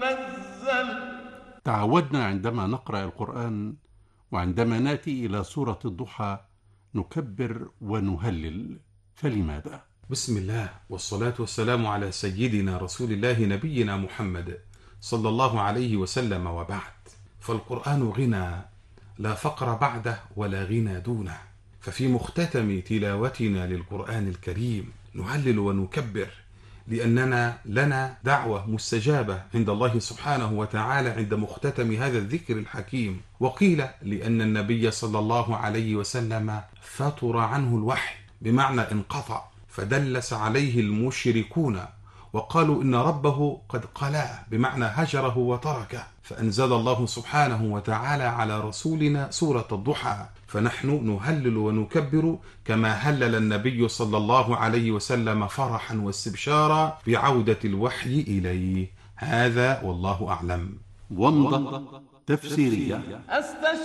المنزل. تعودنا عندما نقرأ القرآن وعندما نأتي إلى سورة الضحى نكبر ونهلل، فلماذا؟ بسم الله والصلاة والسلام على سيدنا رسول الله نبينا محمد صلى الله عليه وسلم، وبعد. فالقرآن غنى لا فقر بعده ولا غنى دونه، ففي مختتم تلاوتنا للقرآن الكريم نهلل ونكبر، لأننا لنا دعوة مستجابة عند الله سبحانه وتعالى عند مختتم هذا الذكر الحكيم. وقيل لأن النبي صلى الله عليه وسلم فطر عنه الوحي، بمعنى انقطع، فدلس عليه المشركون وقالوا إن ربه قد قلاه، بمعنى هجره وتركه، فأنزل الله سبحانه وتعالى على رسولنا سورة الضحى، فنحن نهلل ونكبر كما هلل النبي صلى الله عليه وسلم فرحا واستبشارا بعودة الوحي إليه. هذا والله أعلم. ومضة تفسيرية.